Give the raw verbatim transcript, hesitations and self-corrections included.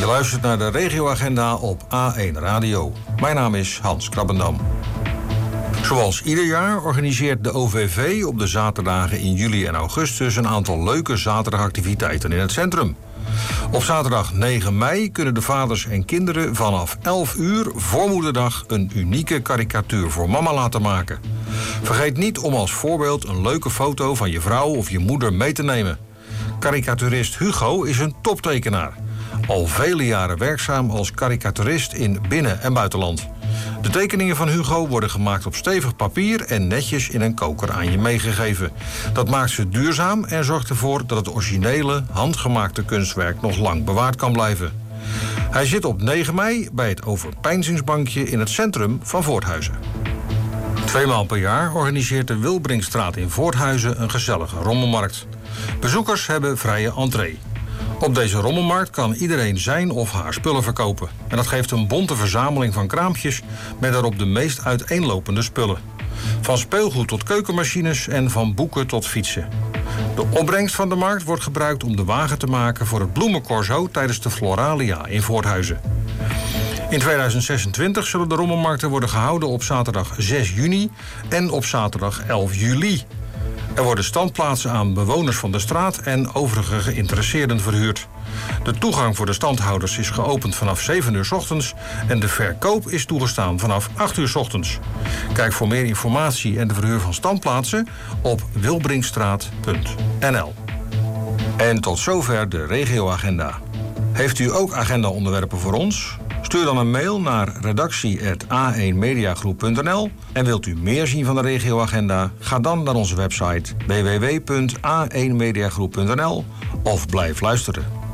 Je luistert naar de regioagenda op A één Radio. Mijn naam is Hans Krabbendam. Zoals ieder jaar organiseert de O V V op de zaterdagen in juli en augustus een aantal leuke zaterdagactiviteiten in het centrum. Op zaterdag negen mei kunnen de vaders en kinderen vanaf elf uur voor Moederdag een unieke karikatuur voor mama laten maken. Vergeet niet om als voorbeeld een leuke foto van je vrouw of je moeder mee te nemen. Karikaturist Hugo is een toptekenaar. Al vele jaren werkzaam als karikaturist in binnen- en buitenland. De tekeningen van Hugo worden gemaakt op stevig papier en netjes in een koker aan je meegegeven. Dat maakt ze duurzaam en zorgt ervoor dat het originele, handgemaakte kunstwerk nog lang bewaard kan blijven. Hij zit op negen mei bij het Overpeinzingsbankje in het centrum van Voorthuizen. Tweemaal per jaar organiseert de Wilbrinkstraat in Voorthuizen een gezellige rommelmarkt. Bezoekers hebben vrije entree. Op deze rommelmarkt kan iedereen zijn of haar spullen verkopen. En dat geeft een bonte verzameling van kraampjes met daarop de meest uiteenlopende spullen. Van speelgoed tot keukenmachines en van boeken tot fietsen. De opbrengst van de markt wordt gebruikt om de wagen te maken voor het bloemencorso tijdens de Floralia in Voorthuizen. In tweeduizend zesentwintig zullen de rommelmarkten worden gehouden op zaterdag zes juni en op zaterdag elf juli. Er worden standplaatsen aan bewoners van de straat en overige geïnteresseerden verhuurd. De toegang voor de standhouders is geopend vanaf zeven uur 's ochtends en de verkoop is toegestaan vanaf acht uur 's ochtends. Kijk voor meer informatie en de verhuur van standplaatsen op wilbrinkstraat punt n l. En tot zover de regioagenda. Heeft u ook agendaonderwerpen voor ons? Stuur dan een mail naar redactie apenstaartje a één mediagroep punt n l. En wilt u meer zien van de regioagenda? Ga dan naar onze website w w w punt a één mediagroep punt n l of blijf luisteren.